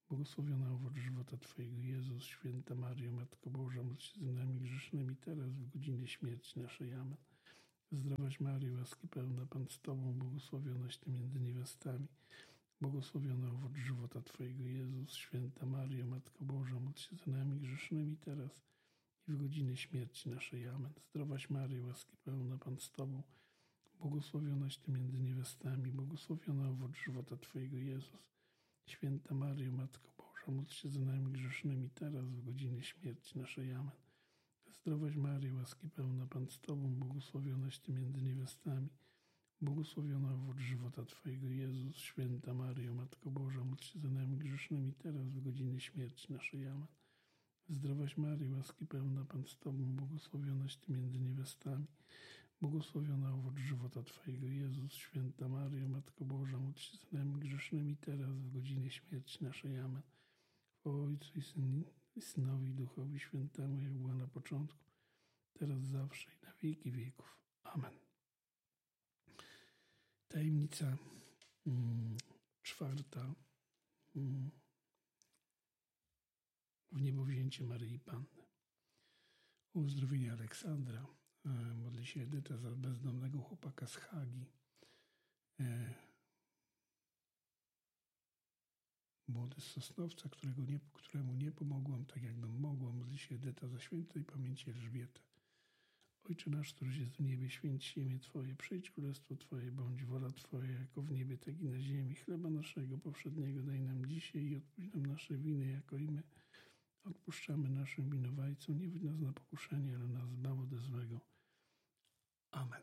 błogosławiony owoc żywota Twojego, Jezus. Święta Maryjo, Matko Boża, módl się za nami grzesznymi, teraz w godzinie śmierci naszej. Amen. Zdrowaś Maryjo, łaski pełna, Pan z Tobą, błogosławionaś Ty między niewiastami, błogosławiony owoc żywota Twojego, Jezus. Święta Maryjo, Matko Boża, módl się za nami grzesznymi, teraz i w godzinie śmierci naszej. Amen. Zdrowaś Maryjo, łaski pełna, Pan z Tobą, błogosławionaś Ty między niewiastami, błogosławiony owoc żywota Twojego, Jezus. Święta Maryjo, Matko Boża, módl się za nami grzesznymi, teraz w godzinie śmierci naszej. Amen. Zdrowaś Maryjo, łaski pełna, Pan z Tobą, błogosławionaś Ty między niewiastami, błogosławiony owoc żywota Twojego, Jezus. Święta Maryjo, Matko Boża, módl się za nami grzesznymi, teraz w godzinie śmierci naszej. Amen. Zdrowaś Maryjo, łaski pełna, Pan z Tobą, błogosławionaś Ty między niewiastami, błogosławiony owoc żywota Twojego, Jezus. Święta Maryjo, Matko Boża, módl się za nami grzesznymi, teraz w godzinie śmierci naszej. Amen. O Ojcu i Synowi i Duchowi Świętemu, jak była na początku, teraz zawsze i na wieki wieków. Amen. Tajemnica czwarta. Wniebowzięcie Maryi Panny. O uzdrowienie Aleksandra modli się Edyta za bezdomnego chłopaka z Hagi. Młody z Sosnowca, któremu nie pomogłam tak, jakbym mogła. Modli się Edyta za świętej pamięci Elżbietę. Ojcze nasz, któryś jest w niebie, święć się imię Twoje, przyjdź królestwo Twoje, bądź wola Twoja, jako w niebie, tak i na ziemi. Chleba naszego powszedniego daj nam dzisiaj i odpuść nam nasze winy, jako i my odpuszczamy naszym winowajcom. Nie wódź nas na pokuszenie, ale nas zbaw ode złego. Amen.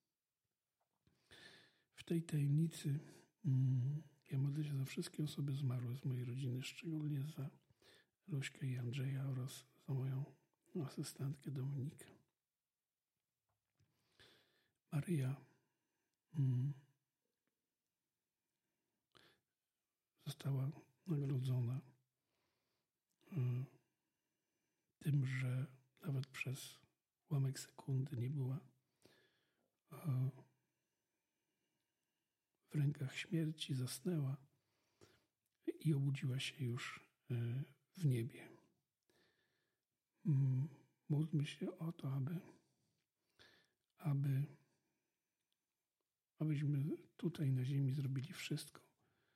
W tej tajemnicy ja modlę się za wszystkie osoby zmarłe z mojej rodziny, szczególnie za Luśkę i Andrzeja oraz za moją asystentkę Dominikę. Maryja została nagrodzona tym, że nawet przez ułamek sekundy nie była w rękach śmierci, zasnęła i obudziła się już w niebie. Módlmy się o to, abyśmy tutaj na ziemi zrobili wszystko,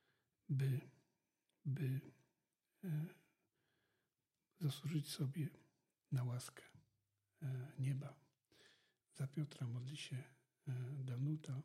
by zasłużyć sobie na łaskę nieba. Za Piotra modli się Danuta.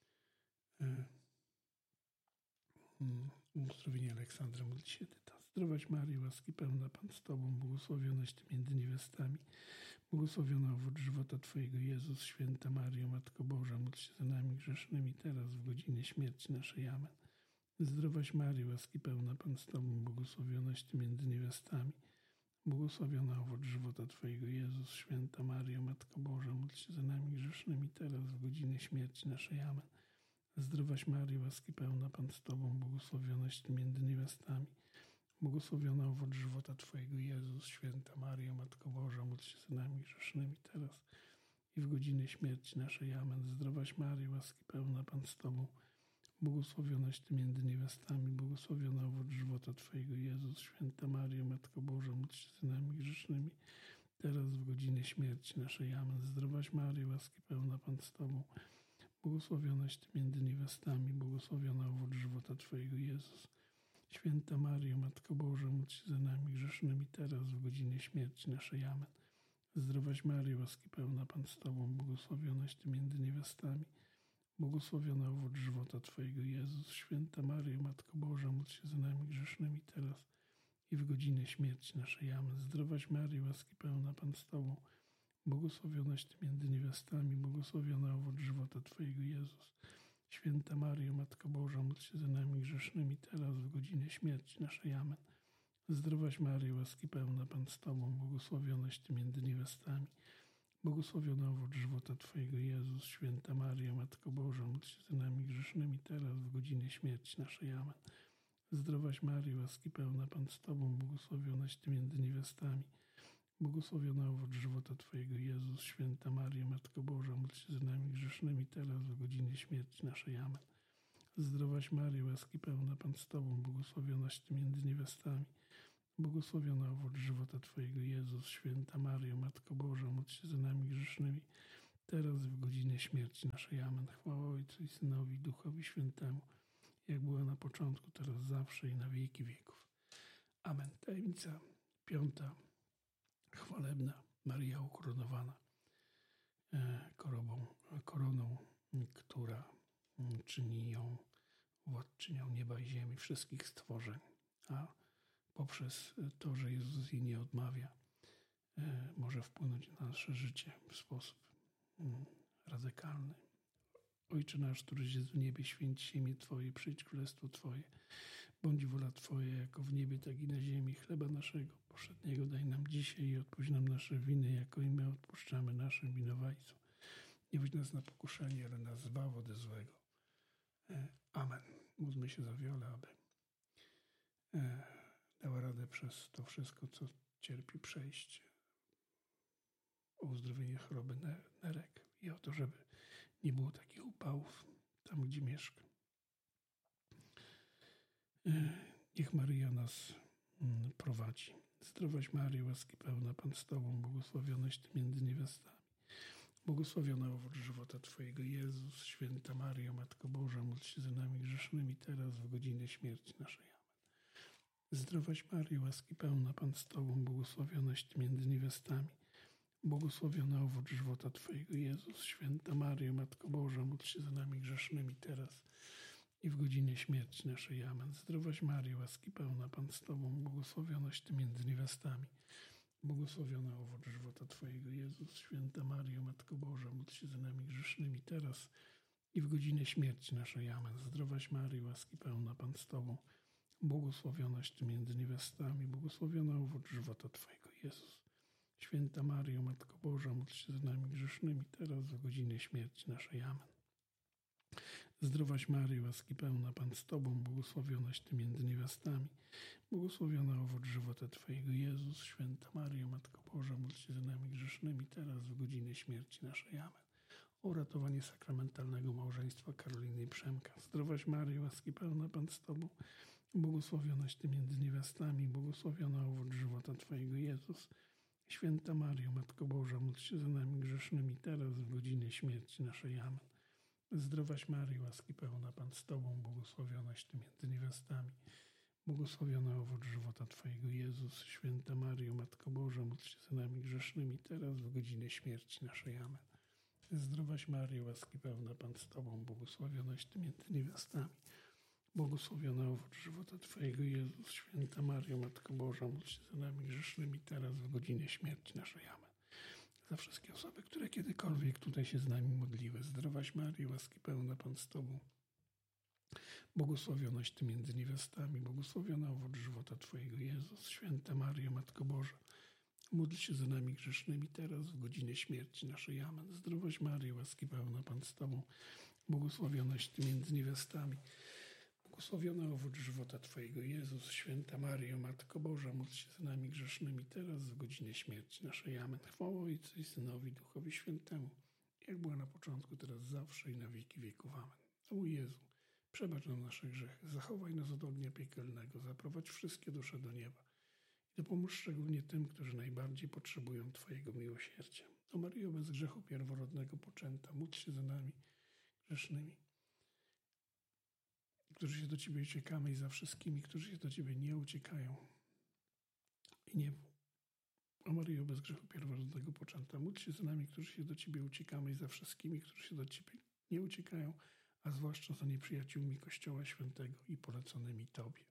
Uzdrowienie Aleksandra modli się Edyta. Zdrowaś Maryjo, łaski pełna, Pan z Tobą, błogosławionaś Ty między niewiastami, błogosławiony owoc żywota Twojego, Jezus. Święta Maryjo, Matko Boża, módl się za nami grzesznymi, teraz w godzinie śmierci naszej. Amen. Zdrowaś Maryjo, łaski pełna, Pan z Tobą, błogosławionaś Ty między niewiastami, błogosławiony owoc żywota Twojego, Jezus. Święta Maryjo, Matko Boża, módl się za nami grzesznymi, teraz w godzinie śmierci naszej. Amen. Zdrowaś Maryjo, łaski pełna, Pan z Tobą, błogosławionaś Ty między niewiastami, błogosławiony owoc żywota Twojego, Jezus. Święta Maryjo, Matko Boża, módl się za nami grzesznymi, teraz i w godzinie śmierci naszej. Amen. Zdrowaś Maryjo, łaski pełna, Pan z Tobą, błogosławionaś Ty między niewiastami, błogosławiony owoc żywota Twojego, Jezus. Święta Maryjo, Matko Boża, módl się za nami grzesznymi, teraz w godzinie śmierci naszej. Amen. Zdrowaś Maryjo, łaski pełna, Pan z Tobą, błogosławionaś Ty między niewiastami, błogosławiony owoc żywota Twojego, Jezus. Święta Maryjo, Matko Boża, módl się za nami grzesznymi, teraz w godzinie śmierci naszej. Amen. Zdrowaś Maryjo, łaski pełna, Pan z Tobą, błogosławionaś Ty między niewiastami, błogosławiony owoc żywota Twojego, Jezus. Święta Maryjo, Matko Boża, módl się za nami grzesznymi, teraz i w godzinie śmierci naszej. Amen. Zdrowaś Maryjo, łaski pełna, Pan z Tobą, błogosławionaś Ty między niewiastami, błogosławiony owoc żywota Twojego, Jezus. Święta Maryjo, Matko Boża, módl się za nami grzesznymi, teraz w godzinie śmierci naszej. Amen. Zdrowaś Maryjo, łaski pełna, Pan z Tobą, błogosławionaś Ty między niewiastami, błogosławiony owoc żywota Twojego, Jezus. Święta Maryjo, Matko Boża, módl się za nami grzesznymi, teraz w godzinie śmierci naszej. Amen. Zdrowaś Maryjo, łaski pełna, Pan z Tobą, błogosławionaś Ty między niewiastami, błogosławiony owoc żywota Twojego, Jezus. Święta Maryjo, Matko Boża, módl się za nami grzesznymi, teraz w godzinie śmierci naszej. Amen. Zdrowaś Maryjo, łaski pełna, Pan z Tobą, błogosławionaś Ty między niewiastami. Błogosławiony owoc żywota Twojego, Jezus. Święta Maryjo, Matko Boża, módl się za nami grzesznymi, teraz i w godzinę śmierci naszej. Amen. Chwała Ojcu i Synowi, i Duchowi Świętemu, jak była na początku, teraz, zawsze i na wieki wieków. Amen. Tajemnica 5. Chwalebna. Maryja ukoronowana koroną, która czyni ją władczynią nieba i ziemi, wszystkich stworzeń, a poprzez to, że Jezus jej nie odmawia, może wpłynąć na nasze życie w sposób radykalny. Ojcze nasz, któryś jest w niebie, święć się imię Twoje, przyjdź królestwo Twoje. Bądź wola Twoja, jako w niebie, tak i na ziemi. Chleba naszego powszedniego daj nam dzisiaj i odpuść nam nasze winy, jako i my odpuszczamy naszym winowajcom. Nie wódź nas na pokuszenie, ale nas zbaw ode złego. Amen. Módlmy się za Wiolę, aby dała radę przez to wszystko, co cierpi, przejść, o uzdrowienie choroby nerek i o to, żeby nie było takich upałów tam, gdzie mieszka. Niech Maryja nas prowadzi. Zdrowaś Maryjo, łaski pełna, Pan z Tobą, błogosławionaś Ty między niewiastami. Błogosławiony owoc żywota Twojego, Jezus. Święta Maryjo, Matko Boża, módl się za nami grzesznymi, teraz w godzinę śmierci naszej. Amen. Zdrowaś Maryjo, łaski pełna, Pan z Tobą, błogosławionaś Ty między niewiastami. Błogosławiony owoc żywota Twojego, Jezus. Święta Maryjo, Matko Boża, módl się za nami grzesznymi, teraz i w godzinę śmierci naszej. Amen. Zdrowaś Maryjo, łaski pełna, Pan z Tobą, błogosławionaś Ty między niewiastami. Błogosławiony owoc żywota Twojego, Jezus. Święta Maryjo, Matko Boża, módl się za nami grzesznymi, teraz i w godzinę śmierci naszej. Amen. Zdrowaś Maryjo, łaski pełna, Pan z Tobą, błogosławionaś Ty między niewiastami. Błogosławiony owoc żywota Twojego, Jezus. Święta Maryjo, Matko Boża, módl się za nami grzesznymi, teraz w godzinę śmierci naszej. Amen. Zdrowaś Maryjo, łaski pełna, Pan z Tobą, błogosławionaś Ty między niewiastami. Błogosławiony owoc żywota Twojego, Jezus. Święta Maryjo, Matko Boża, módl się za nami grzesznymi, teraz w godzinę śmierci naszej. Amen. O uratowanie sakramentalnego małżeństwa Karoliny i Przemka. Zdrowaś Maryjo, łaski pełna, Pan z Tobą, błogosławionaś Ty między niewiastami. Błogosławiony owoc żywota Twojego, Jezus. Święta Maryjo, Matko Boża, módl się za nami grzesznymi, teraz w godzinę śmierci naszej. Amen. Zdrowaś Maryjo, łaski pełna, Pan z Tobą, błogosławionaś Ty między niewiastami. Błogosławiony owoc żywota Twojego, Jezus. Święta Maryjo, Matko Boża, módl się za nami grzesznymi, teraz w godzinę śmierci naszej. Amen. Zdrowaś Maryjo, łaski pełna, Pan z Tobą, błogosławionaś Ty między niewiastami. Błogosławiony owoc żywota Twojego, Jezus. Święta Maryjo, Matko Boża, módl się za nami grzesznymi, teraz w godzinę śmierci naszej. Amen. Za wszystkie osoby, które kiedykolwiek tutaj się z nami modliły. Zdrowaś Maryjo, łaski pełna, Pan z Tobą, błogosławionaś Ty między niewiastami. Błogosławiony owoc żywota Twojego, Jezus. Święta Maryjo, Matko Boża, módl się za nami grzesznymi, teraz w godzinę śmierci naszej. Amen. Zdrowaś Maryjo, łaski pełna, Pan z Tobą, błogosławionaś Ty między niewiastami. Błogosławiony owoc żywota Twojego, Jezus. Święta Maryjo, Matko Boża, módl się za nami grzesznymi, teraz w godzinę śmierci naszej. Amen. Chwała Ojcu i Synowi, Duchowi Świętemu, jak była na początku, teraz, zawsze i na wieki wieków. Amen. O mój Jezu, przebacz nam nasze grzechy, zachowaj nas od ognia piekielnego, zaprowadź wszystkie dusze do nieba i dopomóż szczególnie tym, którzy najbardziej potrzebują Twojego miłosierdzia. O Maryjo, bez grzechu pierworodnego poczęta, módl się za nami grzesznymi, którzy się do Ciebie uciekamy, i za wszystkimi, którzy się do Ciebie nie uciekają. I nie. O Maryjo, bez grzechu pierworodnego poczęta, módl się za nami, którzy się do Ciebie uciekamy, i za wszystkimi, którzy się do Ciebie nie uciekają, a zwłaszcza za nieprzyjaciółmi Kościoła Świętego i poleconymi Tobie.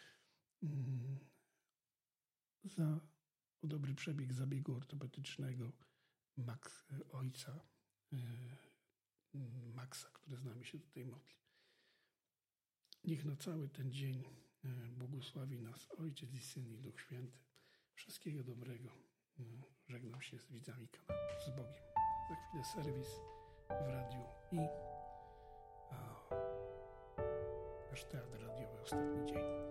O dobry przebieg zabiegu ortopedycznego ojca Maxa, który z nami się tutaj modli. Niech na cały ten dzień błogosławi nas Ojciec i Syn i Duch Święty. Wszystkiego dobrego. Żegnam się z widzami kanału. Z Bogiem. Za chwilę serwis w radiu i nasz teatr radiowy Ostatni Dzień.